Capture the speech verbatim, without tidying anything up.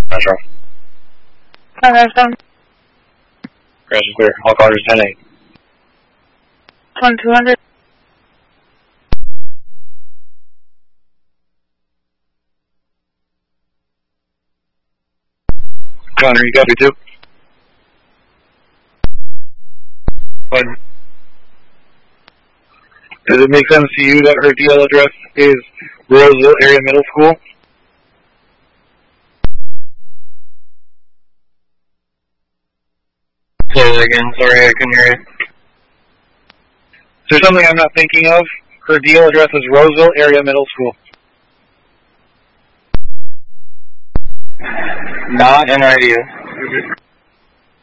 Metro. Hi, that's um, Crash is clear. All callers ten eight. one two hundred. Connor, you copy too? What? Does it make sense to you that her D L address is Roseville Area Middle School? Say that again. Sorry, I couldn't hear you. Is there something I'm not thinking of? Her D L address is Roseville Area Middle School. Not an idea.